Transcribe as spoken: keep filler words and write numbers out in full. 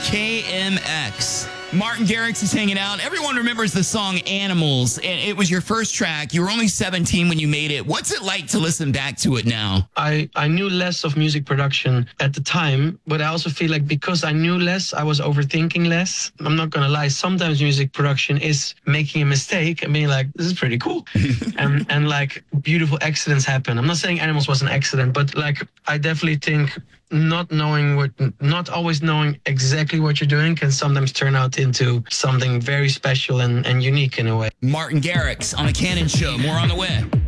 K M X. Martin Garrix is hanging out. Everyone remembers the song Animals, and it was your first track. You were only seventeen when you made it. What's it like to listen back to it now? I, I knew less of music production at the time, but I also feel like because I knew less, I was overthinking less. I'm not going to lie. Sometimes music production is making a mistake and being like, this is pretty cool. and, and like beautiful accidents happen. I'm not saying Animals was an accident, but like I definitely think not knowing what, not always knowing exactly what you're doing can sometimes turn out into something very special and, and unique in a way. Martin Garrix on The Cannon Show. More on the way.